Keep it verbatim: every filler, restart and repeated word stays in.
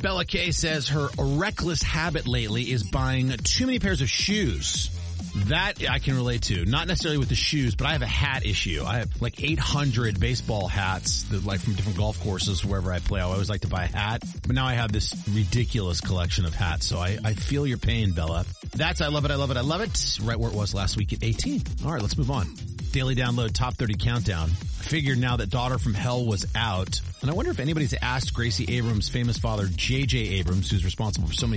Bella Kay says her reckless habit lately is buying too many pairs of shoes. That I can relate to. Not necessarily with the shoes, but I have a hat issue. I have like eight hundred baseball hats that, like, from different golf courses wherever I play. I always like to buy a hat. But now I have this ridiculous collection of hats. So I, I feel your pain, Bella. That's I love it, I love it, I love it. Right where it was last week at eighteen. All right, let's move on. Daily Download Top thirty Countdown. I figured now that Daughter from Hell was out. And I wonder if anybody's asked Gracie Abrams' famous father, J J Abrams, who's responsible for so many